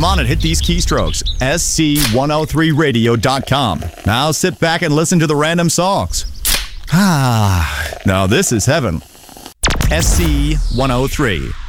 Come on and hit these keystrokes. SC103radio.com. Now sit back and listen to the random songs. Now this is heaven. SC103.